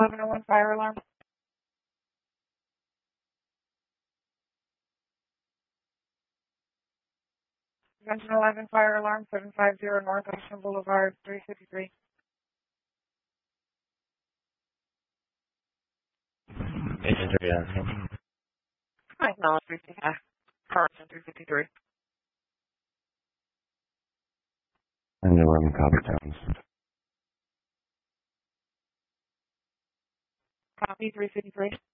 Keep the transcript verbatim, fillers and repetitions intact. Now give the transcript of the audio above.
eleven oh one fire alarm. Prevention eleven fire alarm, seven five zero North Ocean Boulevard, three fifty-three. Agent three, uh, I acknowledge three fifty-three. Correction three fifty-three. and eleven Copper Towns. Copy three fifty-three.